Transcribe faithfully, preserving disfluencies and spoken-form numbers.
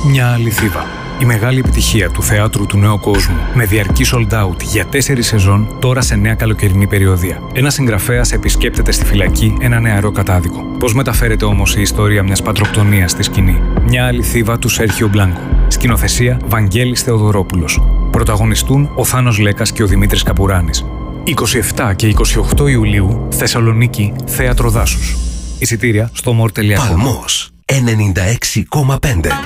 Μια αληθίβα. Η μεγάλη επιτυχία του θεάτρου του νέου κόσμου, με διαρκή sold out για τέσσερις σεζόν, τώρα σε νέα καλοκαιρινή περιοδία. Ένας συγγραφέας επισκέπτεται στη φυλακή ένα νεαρό κατάδικο. Πώς μεταφέρεται όμως η ιστορία μιας πατροκτονίας στη σκηνή? Μια αληθίβα του Σέρχιο Μπλάνκο. Σκηνοθεσία Βαγγέλης Θεοδωρόπουλος. Πρωταγωνιστούν ο Θάνος Λέκας και ο Δημήτρης Καπουράνης. είκοσι επτά και είκοσι οκτώ Ιουλίου, Θεσσαλονίκη, Θέατρο Δάσους. Εισιτήρια στο μορ τελεία κομ. Παλμός ενενήντα έξι κόμμα πέντε.